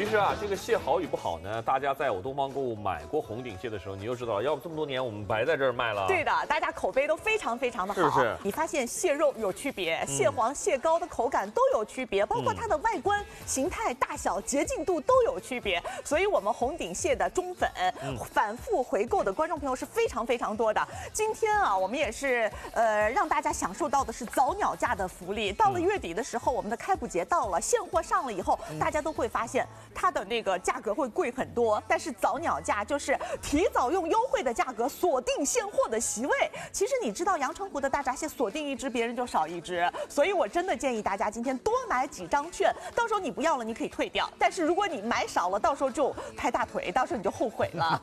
其实啊，这个蟹好与不好呢，大家在我东方购物买过红顶蟹的时候，你就知道了，要不这么多年我们白在这儿卖了。 对的，大家口碑都非常的好。 是不是？ 你发现蟹肉有区别，蟹黄、蟹膏的口感都有区别，包括它的外观、形态、大小、洁净度都有区别。所以我们红顶蟹的忠粉，反复回购的观众朋友是非常多的。今天啊，我们也是让大家享受到的是早鸟价的福利。到了月底的时候，我们的开捕节到了，现货上了以后，大家都会发现它的那个价格会贵很多。但是早鸟价就是提早用优惠的价格锁定现货的席位。其实你知道阳澄湖的大闸蟹锁定一只，别人就少一只，所以我真的建议大家今天多买几张券，到时候你不要了，你可以退掉。但是如果你买少了，到时候就拍大腿，到时候你就后悔了。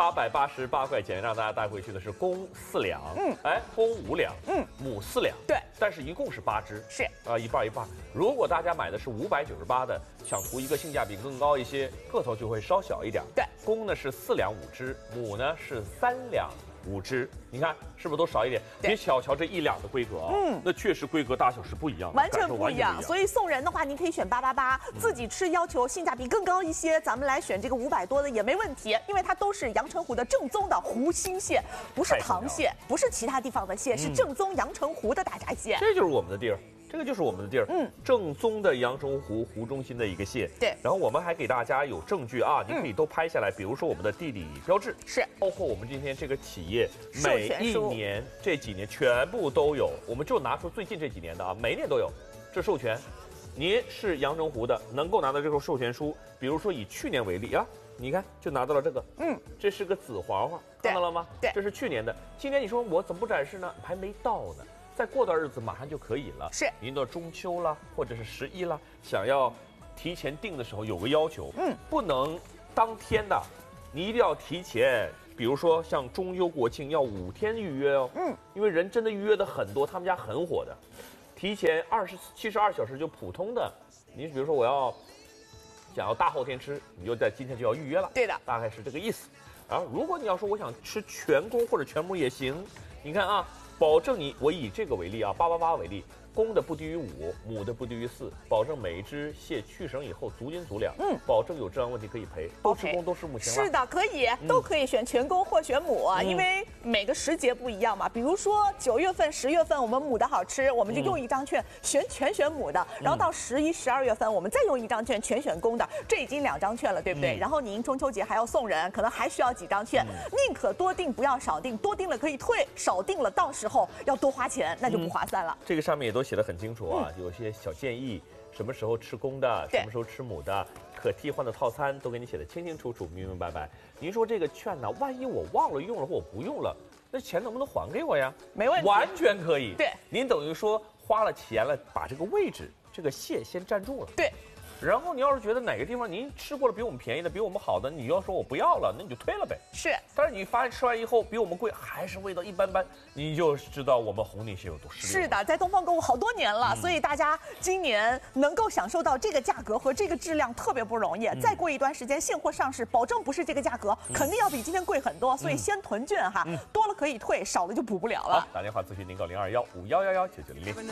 888块钱让大家带回去的是公4两，公5两，母4两， 对， 但是一共是8只， 是一半一半。如果大家买的是598的，想图一个性价比更高一些，个头就会稍小一点。 对， 公呢是4两5只，母呢是3两5只，你看是不是都少一点？别小瞧这1两的规格啊，那确实规格大小是不一样的， 完全不一样。所以送人的话，您可以选888，自己吃要求性价比更高一些，咱们来选这个500多的也没问题，因为它都是阳澄湖的正宗的湖心蟹，不是螃蟹，不是其他地方的蟹，是正宗阳澄湖的大闸蟹。 这就是我们的地儿。这个就是我们的地儿，正宗的阳澄湖湖中心的一个蟹。 对， 然后我们还给大家有证据啊，你可以都拍下来，比如说我们的地理标志， 是， 包括我们今天这个企业每一年这几年全部都有，我们就拿出最近这几年的啊，每年都有，这授权，您是阳澄湖的，能够拿到这个授权书，比如说以去年为例啊，你看就拿到了这个，这是个紫黄花，看到了吗？ 对， 这是去年的，今年你说我怎么不展示呢？还没到呢。再过段日子马上就可以了。 是， 您到中秋了，或者是11了，想要提前订的时候有个要求，不能当天的，你一定要提前。比如说像中秋国庆要5天预约哦，因为人真的预约的很多，他们家很火的，提前72小时就普通的，你比如说我想要大后天吃，你就在今天就要预约了。 对的， 大概是这个意思。然后如果你要说我想吃全公或者全母也行，你看啊。保证我以这个为例啊，888为例，公的不低于5，母的不低于4，保证每一只蟹去绳以后足斤足两，保证有质量问题可以赔，都是公都是母行了。 是的，可以，都可以选全公或选母，因为每个时节不一样嘛。比如说9月份、10月份我们母的好吃，我们就用一张券全选母的，然后到11、12月份我们再用一张券全选公的，这已经2张券了，对不对？然后您中秋节还要送人，可能还需要几张券，宁可多订不要少订，多订了可以退，少订了到时候要多花钱，那就不划算了。 这个上面也都写得很清楚啊，有些小建议，什么时候吃公的，什么时候吃母的，可替换的套餐都给你写得清清楚楚、明明白白。您说这个券呢，万一我忘了用了或我不用了，那钱能不能还给我呀？ 没问题， 完全可以。 对， 您等于说花了钱了，把这个位置，这个蟹先占住了。 对。 然后你要是觉得哪个地方您吃过了比我们便宜的、比我们好的，你要说我不要了，那你就退了呗。 是， 但是你发现吃完以后比我们贵，还是味道一般般，你就知道我们红顶蟹有多实力。 是的，在东方购物好多年了，所以大家今年能够享受到这个价格和这个质量特别不容易。再过一段时间现货上市，保证不是这个价格，肯定要比今天贵很多。所以先囤券哈，多了可以退，少了就补不了了。 打电话咨询您到0215111990。